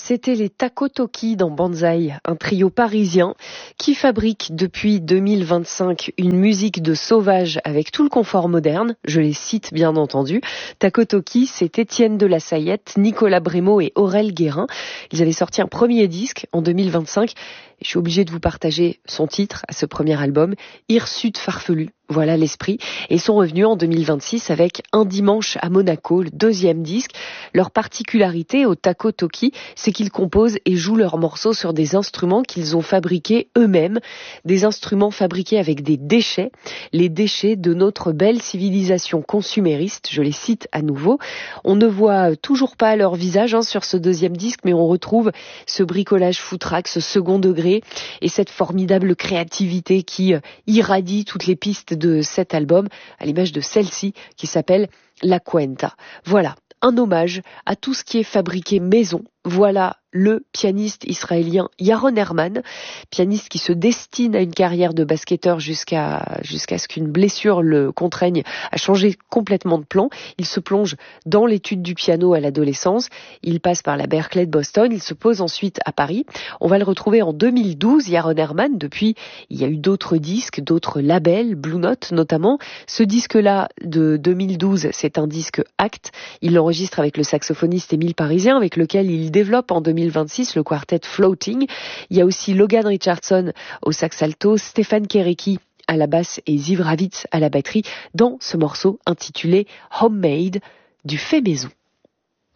C'était les Taco Toki dans Banzai, un trio parisien qui fabrique depuis 2025 une musique de sauvage avec tout le confort moderne. Je les cite bien entendu. Taco Toki, c'est Étienne de la Sayette, Nicolas Brémaud et Aurel Guérin. Ils avaient sorti un premier disque en 2025. Et je suis obligée de vous partager son titre à ce premier album, Hirsute farfelu. Voilà l'esprit. Et ils sont revenus en 2026 avec Un dimanche à Monaco, le deuxième disque. Leur particularité au Taco Toki, c'est qu'ils composent et jouent leurs morceaux sur des instruments qu'ils ont fabriqués eux-mêmes. Des instruments fabriqués avec des déchets. Les déchets de notre belle civilisation consumériste. Je les cite à nouveau. On ne voit toujours pas leur visage sur ce deuxième disque, mais on retrouve ce bricolage foutraque, ce second degré et cette formidable créativité qui irradie toutes les pistes de cet album, à l'image de celle-ci qui s'appelle La Cuenta. Voilà, un hommage à tout ce qui est fabriqué maison. Voilà le pianiste israélien Yaron Herman, pianiste qui se destine à une carrière de basketteur jusqu'à ce qu'une blessure le contraigne à changer complètement de plan. Il se plonge dans l'étude du piano à l'adolescence. Il passe par la Berklee de Boston. Il se pose ensuite à Paris. On va le retrouver en 2012, Yaron Herman. Depuis, il y a eu d'autres disques, d'autres labels, Blue Note notamment. Ce disque-là de 2012, c'est un disque acte. Il l'enregistre avec le saxophoniste Émile Parisien, avec lequel il développe en 2026 le quartet Floating. Il y a aussi Logan Richardson au sax alto, Stéphane Kéréki à la basse et Ziv Ravitz à la batterie dans ce morceau intitulé Homemade, du fait maison.